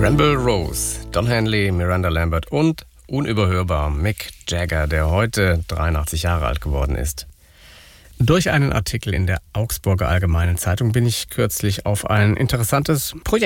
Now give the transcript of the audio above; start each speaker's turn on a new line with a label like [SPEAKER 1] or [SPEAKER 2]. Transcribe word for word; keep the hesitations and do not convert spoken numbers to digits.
[SPEAKER 1] Bramble Rose, Don Henley, Miranda Lambert und unüberhörbar Mick Jagger, der heute dreiundachtzig Jahre alt geworden ist. Durch einen Artikel in der Augsburger Allgemeinen Zeitung bin ich kürzlich auf ein interessantes Projekt